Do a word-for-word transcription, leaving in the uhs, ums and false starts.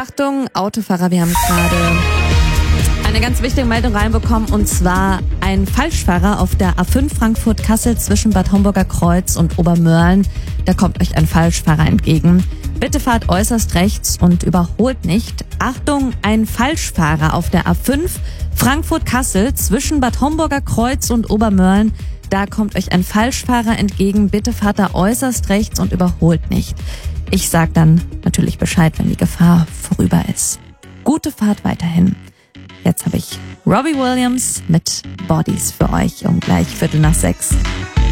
Achtung, Autofahrer, wir haben gerade eine ganz wichtige Meldung reinbekommen, und zwar ein Falschfahrer auf der A fünf Frankfurt-Kassel zwischen Bad Homburger Kreuz und Obermörlen. Da kommt euch ein Falschfahrer entgegen. Bitte fahrt äußerst rechts und überholt nicht. Achtung, ein Falschfahrer auf der A fünf Frankfurt-Kassel zwischen Bad Homburger Kreuz und Obermörlen. Da kommt euch ein Falschfahrer entgegen. Bitte fahrt da äußerst rechts und überholt nicht. Ich sag dann natürlich Bescheid, wenn die Gefahr vorüber ist. Gute Fahrt weiterhin. Jetzt habe ich Robbie Williams mit Bodies für euch um gleich Viertel nach sechs.